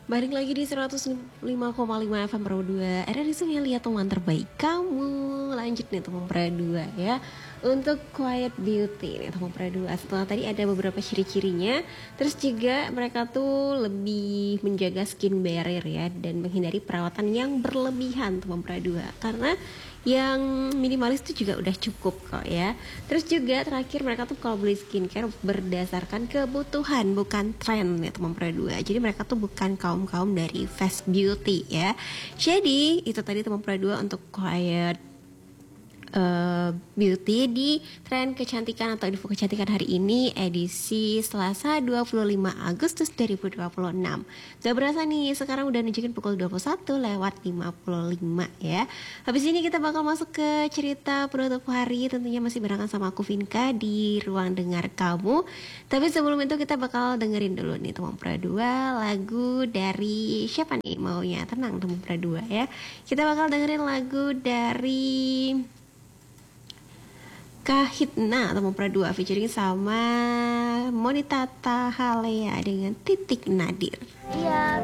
Balik lagi di 105,5 FM Pro 2. Era di sini lihat teman terbaik kamu. Lanjut nih teman Pro 2 ya. Untuk Quiet Beauty nih teman Pro 2. Setelah tadi ada beberapa ciri-cirinya, terus juga mereka tuh lebih menjaga skin barrier ya dan menghindari perawatan yang berlebihan teman Pro 2. Karena yang minimalis itu juga udah cukup kok ya. Terus juga terakhir mereka tuh kalau beli skincare berdasarkan kebutuhan bukan tren ya teman Pro 2. Jadi mereka tuh bukan kaum dari fast beauty ya. Jadi itu tadi teman Pro 2 untuk Quiet Beauty di tren kecantikan atau info kecantikan hari ini edisi Selasa 25 Agustus 2026. Gak berasa nih sekarang udah nunjukin pukul 21:55 ya. Habis ini kita bakal masuk ke cerita penutup hari, tentunya masih barengan sama aku Vinka di ruang dengar kamu. Tapi sebelum itu kita bakal dengerin dulu nih teman Pro 2 lagu dari siapa nih maunya? Tenang teman Pro 2 ya. Kita bakal dengerin lagu dari Kahitna atau Mempra 2 featuring sama Monita Tahalea dengan Titik Nadir. Iya.